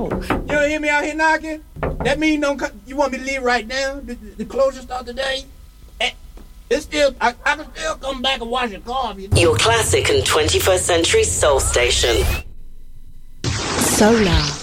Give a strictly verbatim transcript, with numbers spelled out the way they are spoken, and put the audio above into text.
You don't hear me out here knocking? That mean don't co- you want me to leave right now? The, the, the closure start today? Eh, It's still, I, I can still come back and wash your car. If you know. Your classic and twenty-first century soul station. Solar.